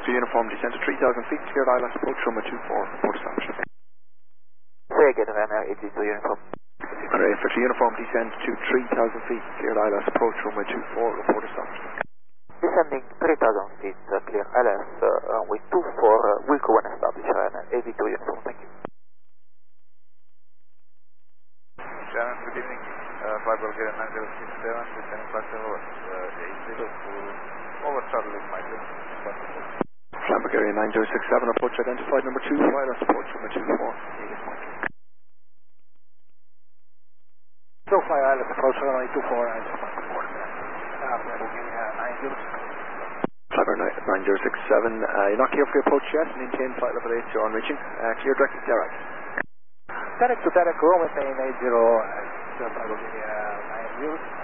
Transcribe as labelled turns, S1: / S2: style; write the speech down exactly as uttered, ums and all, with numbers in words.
S1: Victor Uniform, descend to three thousand feet, cleared I L S approach runway two four, report established.
S2: Say again, Ryanair eight zero Uniform.
S1: Ryanair eight Victor Uniform, descend to three thousand feet, cleared I L S approach runway two four, report established.
S2: Descending three thousand feet, uh, clear I L S, uh, runway two four, uh, Wilco one established, Ryanair eight zero Uniform, thank you.
S3: Shannon, good evening. Uh, Flight Bulgaria nine zero six seven, descending flight level uh, eight zero to over shuttle is my good.
S1: Flight Bulgaria nine zero six seven, approach identified number two, I L S approach runway two four.
S4: So fly I L S approach runway two four, I just want to report that. Uh, Flight Bulgaria nine zero six seven.
S1: Flight Bulgaria nine zero six seven, uh, you're not clear for your approach yet, maintain flight level eight, you're on reaching. Uh, clear direct to Derek.
S4: Derek to Derek, Rome eight zero, uh, Flight Bulgaria nine zero.